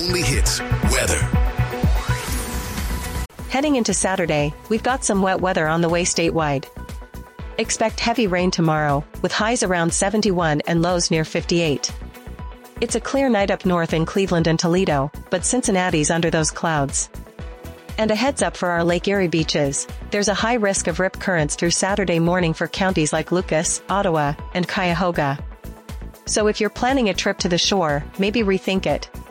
only hits weather. Heading into Saturday, we've got some wet weather on the way statewide. Expect heavy rain tomorrow, with highs around 71 and lows near 58. It's a clear night up north in Cleveland and Toledo, but Cincinnati's under those clouds. And a heads up for our Lake Erie beaches, there's a high risk of rip currents through Saturday morning for counties like Lucas, Ottawa, and Cuyahoga. So if you're planning a trip to the shore, maybe rethink it.